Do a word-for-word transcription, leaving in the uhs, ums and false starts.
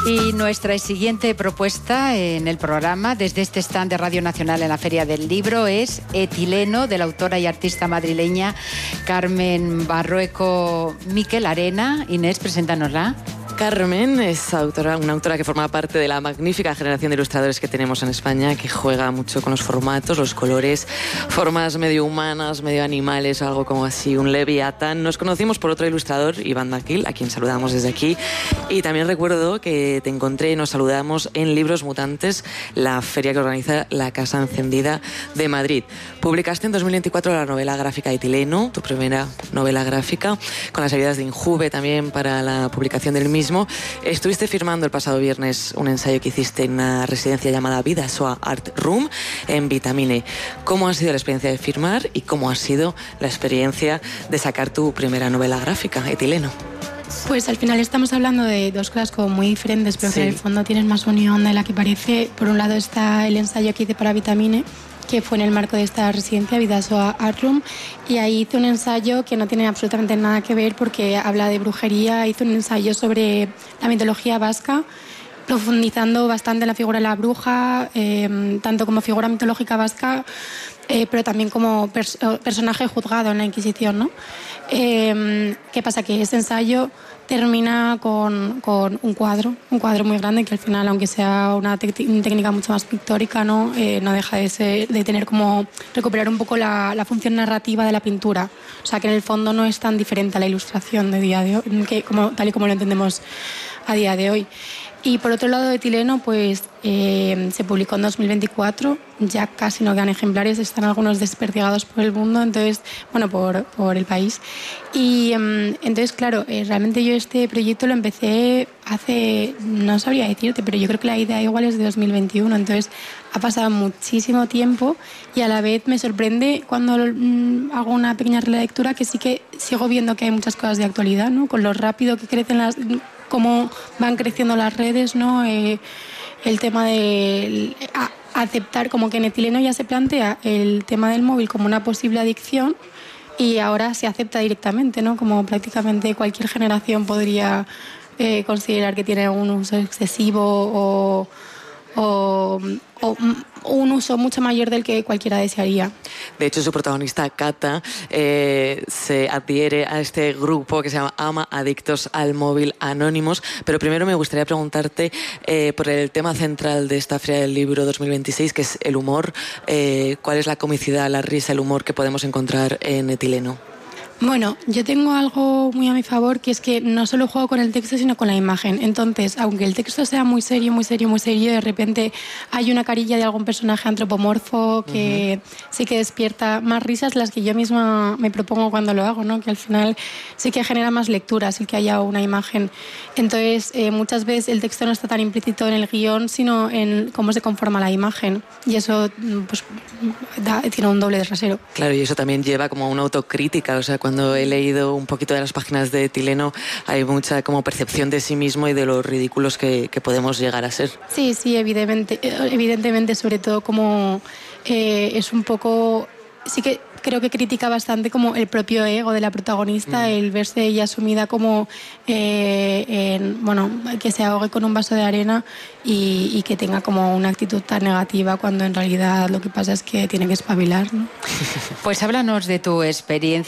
Y nuestra siguiente propuesta en el programa, desde este stand de Radio Nacional en la Feria del Libro, es Etileno, de la autora y artista madrileña Carmen Barrueco Miquel Arena. Inés, preséntanosla. Carmen es autora, una autora que forma parte de la magnífica generación de ilustradores que tenemos en España, que juega mucho con los formatos, los colores, formas medio humanas, medio animales, algo como así, un leviatán. Nos conocimos por otro ilustrador, Iván Maquil, a quien saludamos desde aquí. Y también recuerdo que te encontré y nos saludamos en Libros Mutantes, la feria que organiza la Casa Encendida de Madrid. Publicaste en dos mil veinticuatro la novela gráfica Etileno, tu primera novela gráfica, con las ayudas de Injuve también para la publicación del mismo. Estuviste firmando el pasado viernes un ensayo que hiciste en una residencia llamada Bidasoa Art Room en Vitamine. ¿Cómo ha sido la experiencia de firmar y cómo ha sido la experiencia de sacar tu primera novela gráfica, Etileno? Pues al final estamos hablando de dos cosas como muy diferentes, pero sí, que en el fondo tienen más unión de la que parece. Por un lado está el ensayo que hice para Vitamine, que fue en el marco de esta residencia, Bidasoa Art Room, y ahí hice un ensayo que no tiene absolutamente nada que ver porque habla de brujería. Hice un ensayo sobre la mitología vasca, profundizando bastante en la figura de la bruja, eh, tanto como figura mitológica vasca, eh, pero también como pers- personaje juzgado en la Inquisición, ¿no? Eh, ¿Qué pasa? Que ese ensayo termina con, con un cuadro, un cuadro muy grande que al final, aunque sea una, te- una técnica mucho más pictórica, no, eh, no deja de, ser, de tener como recuperar un poco la, la función narrativa de la pintura. O sea, que en el fondo no es tan diferente a la ilustración de día de hoy, que como, tal y como lo entendemos a día de hoy. Y por otro lado, Etileno, pues eh, se publicó en dos mil veinticuatro, ya casi no quedan ejemplares, están algunos desperdigados por el mundo, entonces, bueno, por, por el país. Y eh, entonces, claro, eh, realmente yo este proyecto lo empecé hace, no sabría decirte, pero yo creo que la idea igual es de dos mil veintiuno, entonces ha pasado muchísimo tiempo y a la vez me sorprende cuando mm, hago una pequeña relectura que sí que sigo viendo que hay muchas cosas de actualidad, ¿no? Con lo rápido que crecen las... cómo van creciendo las redes, ¿no? Eh, el tema de a, aceptar, como que en Etileno ya se plantea el tema del móvil como una posible adicción y ahora se acepta directamente, ¿no? Como prácticamente cualquier generación podría eh, considerar que tiene un uso excesivo o, o, o un uso mucho mayor del que cualquiera desearía. De hecho, su protagonista, Cata, eh, se adhiere a este grupo que se llama Ama Adictos al Móvil Anónimos. Pero primero me gustaría preguntarte eh, por el tema central de esta Feria del Libro dos mil veintiséis, que es el humor. Eh, ¿Cuál es la comicidad, la risa, el humor que podemos encontrar en Etileno? Bueno, yo tengo algo muy a mi favor, que es que no solo juego con el texto, sino con la imagen. Entonces, aunque el texto sea muy serio, muy serio, muy serio, de repente hay una carilla de algún personaje antropomorfo que uh-huh. sí que despierta más risas, las que yo misma me propongo cuando lo hago, ¿no? Que al final sí que genera más lecturas el que haya una imagen. Entonces, eh, muchas veces el texto no está tan implícito en el guión, sino en cómo se conforma la imagen. Y eso, pues, da, tiene un doble de rasero. Claro, y eso también lleva como a una autocrítica, o sea, cuando he leído un poquito de las páginas de Etileno hay mucha como percepción de sí mismo y de los ridículos que, que podemos llegar a ser. Sí, sí, evidentemente, evidentemente sobre todo como eh, es un poco... Sí que creo que critica bastante como el propio ego de la protagonista, mm. el verse ella asumida como, eh, en, bueno, que se ahogue con un vaso de arena y, y que tenga como una actitud tan negativa cuando en realidad lo que pasa es que tiene que espabilar, ¿no? Pues háblanos de tu experiencia